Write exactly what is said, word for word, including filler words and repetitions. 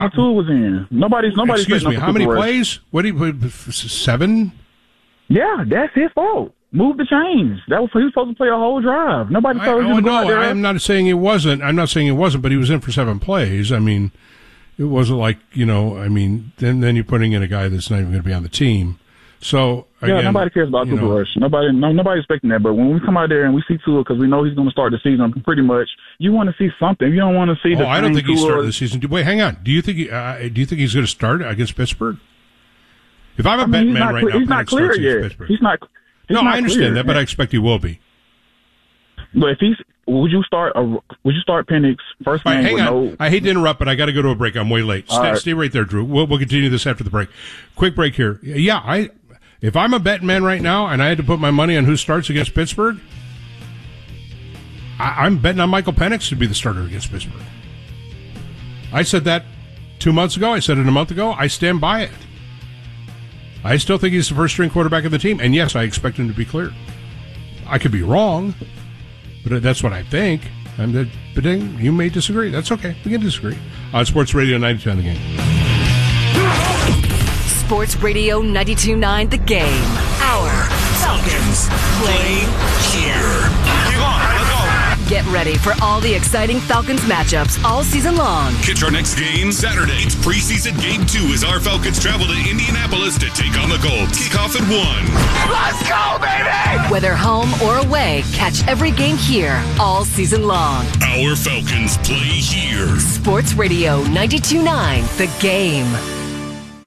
Two was in. Nobody's nobody's. Excuse me. How many plays? What do you seven? Yeah, that's his fault. Move the chains. That was he was supposed to play a whole drive. Nobody I, told him oh, to go no, out there. I am not saying it wasn't. I'm not saying it wasn't, but he was in for seven plays. I mean, it wasn't like, you know, I mean, then then you're putting in a guy that's not even going to be on the team. So again, yeah, nobody cares about Cooper know, Rush. Nobody, no, nobody's expecting that. But when we come out there and we see Tua, because we know he's going to start the season, pretty much, you want to see something. You don't want to see. Oh, the I don't think Tua. he's starting the season. Wait, hang on. Do you think? He, uh, do you think he's going to start against Pittsburgh? If I'm a I mean, betting man not, right now, he's not clear yet. Pittsburgh. He's not. He's no, not I understand clear. that, but I expect he will be. But if he's, would you start? A, would you start Penix first All right, game? hang with on. no, I hate to interrupt, but I got to go to a break. I'm way late. Stay, right. stay right there, Drew. We'll, we'll continue this after the break. Quick break here. Yeah, I. If I'm a betting man right now and I had to put my money on who starts against Pittsburgh, I, I'm betting on Michael Penix to be the starter against Pittsburgh. I said that two months ago. I said it a month ago. I stand by it. I still think he's the first string quarterback of the team. And yes, I expect him to be cleared. I could be wrong, but that's what I think. And the, but then you may disagree. That's okay. We can disagree. On Sports Radio ninety-two on The Game. Sports Radio ninety-two point nine The Game. Our Falcons play here. Keep on, let's go. Get ready for all the exciting Falcons matchups all season long. Catch our next game Saturday. It's preseason game two as our Falcons travel to Indianapolis to take on the Colts. Kickoff at one. Let's go, baby! Whether home or away, catch every game here all season long. Our Falcons play here. Sports Radio ninety-two point nine The Game.